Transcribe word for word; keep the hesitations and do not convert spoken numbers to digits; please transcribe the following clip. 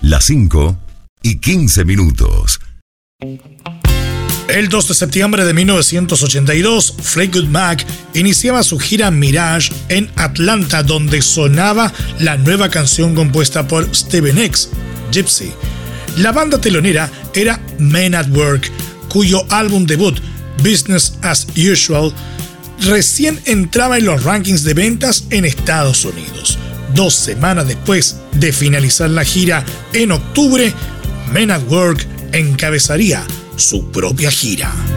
Las cinco y quince minutos. El dos de septiembre de mil novecientos ochenta y dos, Fleetwood Mac iniciaba su gira Mirage en Atlanta, donde sonaba la nueva canción compuesta por Stevie Nicks, Gypsy. La banda telonera era Men at Work, cuyo álbum debut, Business as Usual, recién entraba en los rankings de ventas en Estados Unidos. Dos semanas después de finalizar la gira en octubre, Men at Work encabezaría su propia gira.